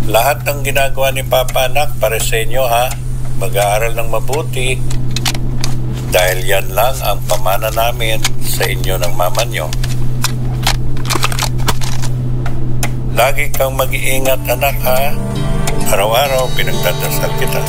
Lahat ng ginagawa ni Papa, anak, para sa inyo, ha? Mag-aaral ng mabuti. Dahil yan lang ang pamana namin sa inyo ng mama nyo. Lagi kang mag-iingat, anak, ha? Araw-araw pinagdadasal kita.